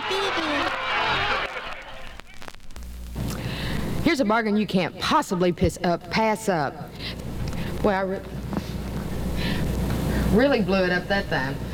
Here's a bargain you can't possibly pass up. Well, I really blew it up that time.